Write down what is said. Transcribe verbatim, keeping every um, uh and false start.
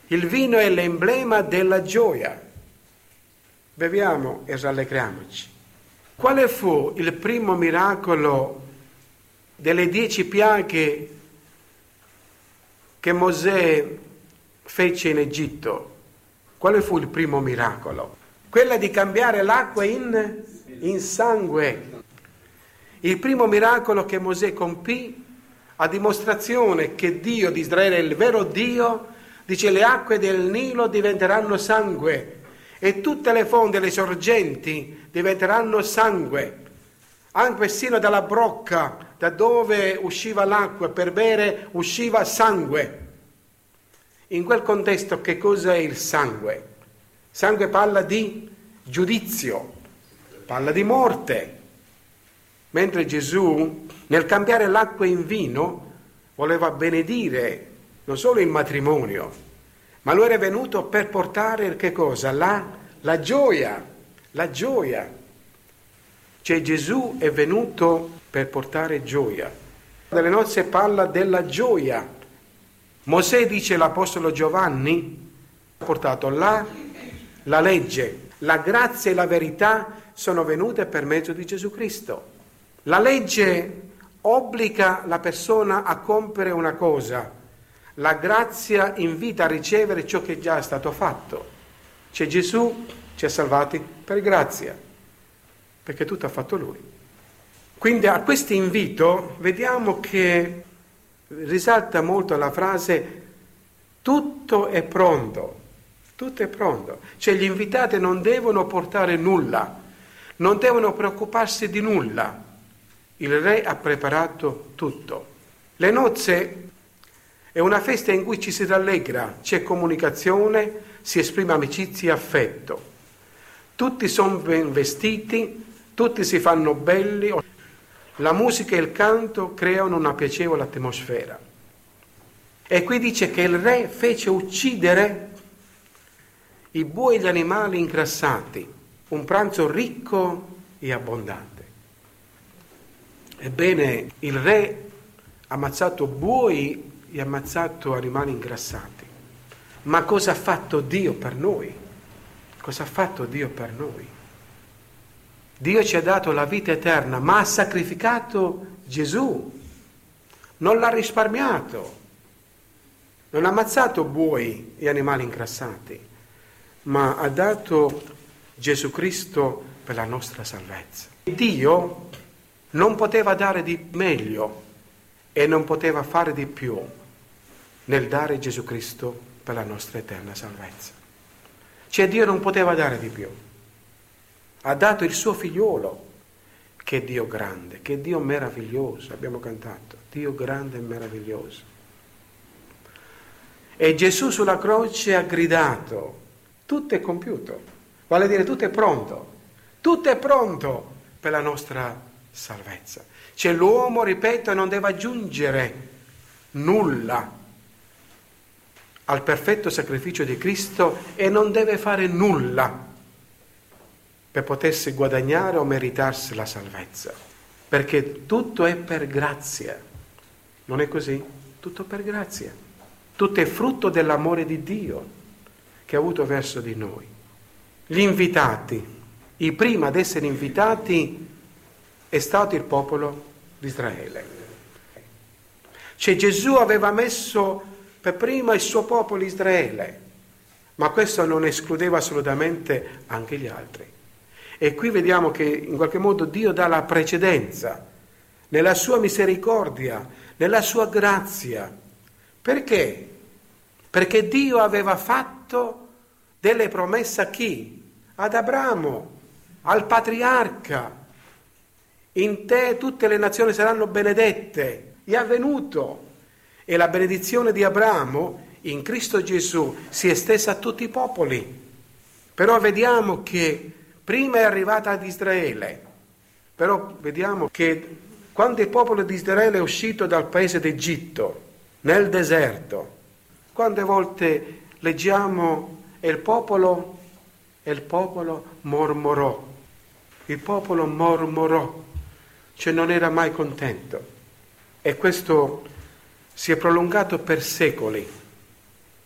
Il vino è l'emblema della gioia. Beviamo e rallegriamoci. Quale fu il primo miracolo delle dieci piaghe che Mosè fece in Egitto? Quale fu il primo miracolo? Quella di cambiare l'acqua in, in sangue. Il primo miracolo che Mosè compì, a dimostrazione che Dio di Israele è il vero Dio, dice: le acque del Nilo diventeranno sangue e tutte le fonti, le sorgenti diventeranno sangue, anche persino dalla brocca, da dove usciva l'acqua per bere, usciva sangue. In quel contesto che cosa è il sangue? Sangue parla di giudizio, parla di morte. Mentre Gesù, nel cambiare l'acqua in vino, voleva benedire non solo il matrimonio, ma lui era venuto per portare che cosa? La, la gioia, la gioia. Cioè Gesù è venuto per portare gioia. Nelle nozze parla della gioia. Mosè, dice l'Apostolo Giovanni, ha portato la, la legge, la grazia e la verità sono venute per mezzo di Gesù Cristo. La legge obbliga la persona a compiere una cosa, la grazia invita a ricevere ciò che già è stato fatto. Cioè Gesù ci ha salvati per grazia, perché tutto ha fatto Lui. Quindi a questo invito vediamo che risalta molto la frase tutto è pronto, tutto è pronto. Cioè gli invitati non devono portare nulla, non devono preoccuparsi di nulla. Il re ha preparato tutto. Le nozze è una festa in cui ci si rallegra, c'è comunicazione, si esprime amicizia e affetto. Tutti sono ben vestiti, tutti si fanno belli. La musica e il canto creano una piacevole atmosfera. E qui dice che il re fece uccidere i buoi e gli animali ingrassati, un pranzo ricco e abbondante. Ebbene, il re ha ammazzato buoi e ha ammazzato animali ingrassati. Ma cosa ha fatto Dio per noi? Cosa ha fatto Dio per noi? Dio ci ha dato la vita eterna, ma ha sacrificato Gesù. Non l'ha risparmiato. Non ha ammazzato buoi e animali ingrassati, ma ha dato Gesù Cristo per la nostra salvezza. Dio non poteva dare di meglio e non poteva fare di più nel dare Gesù Cristo per la nostra eterna salvezza. Cioè Dio non poteva dare di più. Ha dato il suo figliolo, che è Dio grande, che è Dio meraviglioso, abbiamo cantato, Dio grande e meraviglioso. E Gesù sulla croce ha gridato, tutto è compiuto, vale a dire tutto è pronto, tutto è pronto per la nostra salvezza. Cioè l'uomo, ripeto, non deve aggiungere nulla al perfetto sacrificio di Cristo e non deve fare nulla per potersi guadagnare o meritarsi la salvezza, perché tutto è per grazia. Non è così? Tutto per grazia. Tutto è frutto dell'amore di Dio che ha avuto verso di noi. Gli invitati, i primi ad essere invitati è stato il popolo di Israele. Cioè Gesù aveva messo per prima il suo popolo Israele, ma questo non escludeva assolutamente anche gli altri. E qui vediamo che in qualche modo Dio dà la precedenza nella sua misericordia, nella sua grazia. Perché? Perché Dio aveva fatto delle promesse a chi? Ad Abramo, al patriarca. In te tutte le nazioni saranno benedette. È avvenuto. E la benedizione di Abramo in Cristo Gesù si è estesa a tutti i popoli. Però vediamo che prima è arrivata ad Israele. Però vediamo che quando il popolo di Israele è uscito dal paese d'Egitto, nel deserto, quante volte leggiamo e il popolo, e il popolo mormorò. Il popolo mormorò, cioè non era mai contento. E questo si è prolungato per secoli.